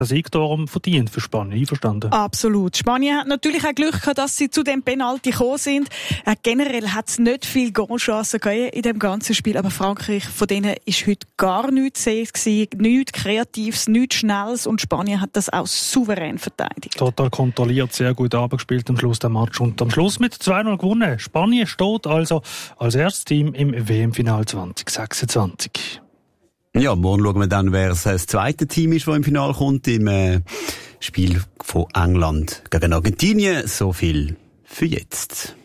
Sieg darum verdient für Spanien. Einverstanden? Absolut. Spanien hat natürlich auch Glück gehabt, dass sie zu dem Penalty gekommen sind. Generell hat es nicht viel Goalchancen gegeben in dem ganzen Spiel, aber Frankreich, von denen ist heute gar nichts zu sehen gewesen. Nichts Kreatives, nichts Schnelles und Spanien hat das auch souverän verteidigt. Total kontrolliert, sehr gut abgespielt am Schluss der Match und am Schluss mit 2-0 gewonnen. Spanien steht also als erstes Team im WM-Final 2026. Ja, morgen schauen wir dann, wer das zweite Team ist, das im Finale kommt, im Spiel von England gegen Argentinien. So viel für jetzt.